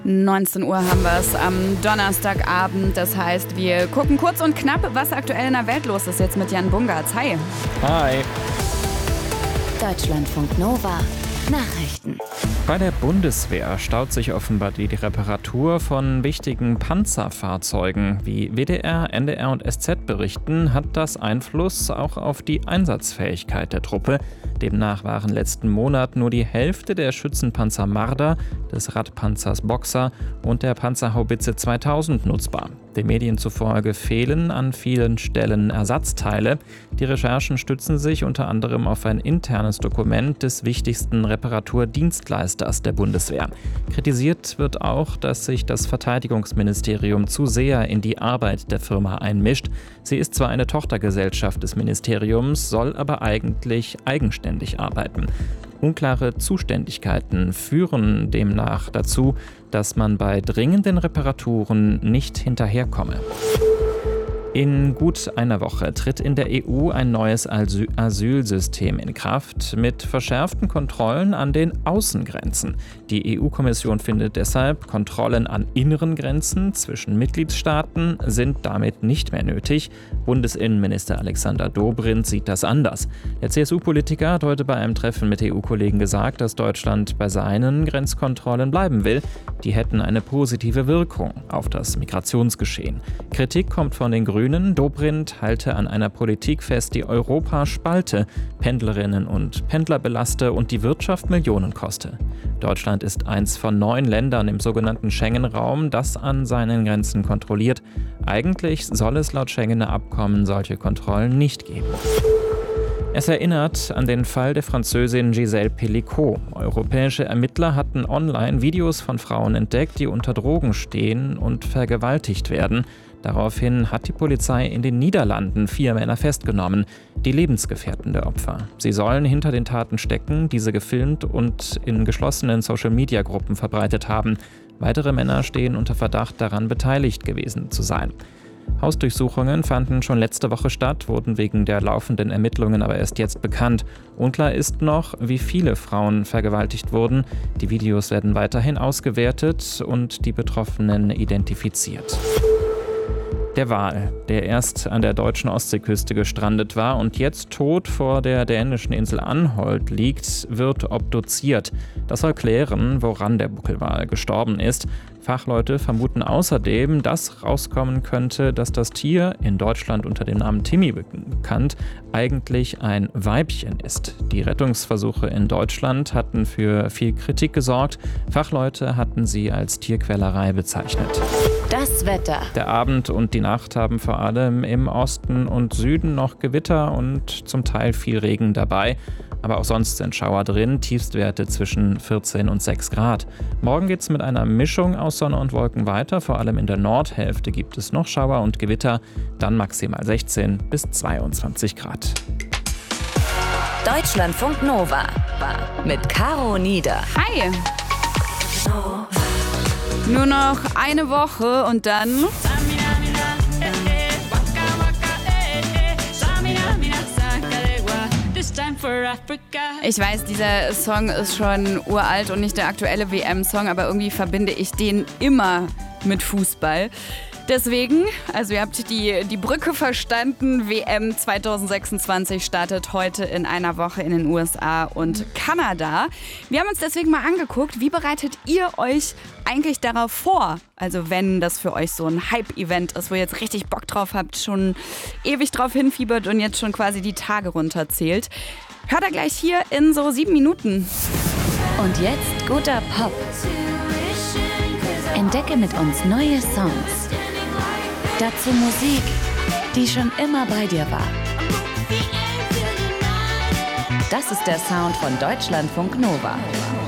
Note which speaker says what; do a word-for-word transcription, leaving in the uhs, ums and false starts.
Speaker 1: neunzehn Uhr haben wir es am Donnerstagabend. Das heißt, wir gucken kurz und knapp, was aktuell in der Welt los ist. Jetzt mit Jan Bungartz. Hi.
Speaker 2: Hi.
Speaker 3: Deutschlandfunk Nova. Nachrichten.
Speaker 2: Bei der Bundeswehr staut sich offenbar die Reparatur von wichtigen Panzerfahrzeugen. Wie W D R, N D R und S Z berichten, hat das Einfluss auch auf die Einsatzfähigkeit der Truppe. Demnach waren letzten Monat nur die Hälfte der Schützenpanzer Marder, des Radpanzers Boxer und der Panzerhaubitze zweitausend nutzbar. Den Medien zufolge fehlen an vielen Stellen Ersatzteile. Die Recherchen stützen sich unter anderem auf ein internes Dokument des wichtigsten Reparaturdienstleisters der Bundeswehr. Kritisiert wird auch, dass sich das Verteidigungsministerium zu sehr in die Arbeit der Firma einmischt. Sie ist zwar eine Tochtergesellschaft des Ministeriums, soll aber eigentlich eigenständig arbeiten. Unklare Zuständigkeiten führen demnach dazu, dass man bei dringenden Reparaturen nicht hinterherkomme. In gut einer Woche tritt in der E U ein neues Asy- Asylsystem in Kraft mit verschärften Kontrollen an den Außengrenzen. Die E U-Kommission findet deshalb, Kontrollen an inneren Grenzen zwischen Mitgliedstaaten sind damit nicht mehr nötig. Bundesinnenminister Alexander Dobrindt sieht das anders. Der C S U-Politiker hat heute bei einem Treffen mit E U-Kollegen gesagt, dass Deutschland bei seinen Grenzkontrollen bleiben will. Die hätten eine positive Wirkung auf das Migrationsgeschehen. Kritik kommt von den Grünen. Dobrindt halte an einer Politik fest, die Europa spalte, Pendlerinnen und Pendler belaste und die Wirtschaft Millionen koste. Deutschland ist eins von neun Ländern im sogenannten Schengen-Raum, das an seinen Grenzen kontrolliert. Eigentlich soll es laut Schengener Abkommen solche Kontrollen nicht geben. Es erinnert an den Fall der Französin Gisèle Pelicot. Europäische Ermittler hatten online Videos von Frauen entdeckt, die unter Drogen stehen und vergewaltigt werden. Daraufhin hat die Polizei in den Niederlanden vier Männer festgenommen, die Lebensgefährten der Opfer. Sie sollen hinter den Taten stecken, diese gefilmt und in geschlossenen Social-Media-Gruppen verbreitet haben. Weitere Männer stehen unter Verdacht, daran beteiligt gewesen zu sein. Hausdurchsuchungen fanden schon letzte Woche statt, wurden wegen der laufenden Ermittlungen aber erst jetzt bekannt. Unklar ist noch, wie viele Frauen vergewaltigt wurden. Die Videos werden weiterhin ausgewertet und die Betroffenen identifiziert. Der Wal, der erst an der deutschen Ostseeküste gestrandet war und jetzt tot vor der dänischen Insel Anholt liegt, wird obduziert. Das soll klären, woran der Buckelwal gestorben ist. Fachleute vermuten außerdem, dass rauskommen könnte, dass das Tier, in Deutschland unter dem Namen Timmy bekannt, eigentlich ein Weibchen ist. Die Rettungsversuche in Deutschland hatten für viel Kritik gesorgt. Fachleute hatten sie als Tierquälerei bezeichnet.
Speaker 3: Das Wetter.
Speaker 2: Der Abend und die Nacht haben vor allem im Osten und Süden noch Gewitter und zum Teil viel Regen dabei. Aber auch sonst sind Schauer drin, Tiefstwerte zwischen vierzehn und sechs Grad. Morgen geht's mit einer Mischung aus Sonne und Wolken weiter. Vor allem in der Nordhälfte gibt es noch Schauer und Gewitter. Dann maximal sechzehn bis zweiundzwanzig Grad.
Speaker 3: Deutschlandfunk Nova mit Caro Nieder.
Speaker 1: Hi. Nur noch eine Woche und dann... Ich weiß, dieser Song ist schon uralt und nicht der aktuelle W M-Song, aber irgendwie verbinde ich den immer mit Fußball. Deswegen, also ihr habt die, die Brücke verstanden, W M zwanzig sechsundzwanzig startet heute in einer Woche in den U S A und Kanada. Wir haben uns deswegen mal angeguckt, wie bereitet ihr euch eigentlich darauf vor? Also wenn das für euch so ein Hype-Event ist, wo ihr jetzt richtig Bock drauf habt, schon ewig drauf hinfiebert und jetzt schon quasi die Tage runterzählt. Hört ihr gleich hier in so sieben Minuten.
Speaker 3: Und jetzt guter Pop. Entdecke mit uns neue Songs. Dazu Musik, die schon immer bei dir war. Das ist der Sound von Deutschlandfunk Nova.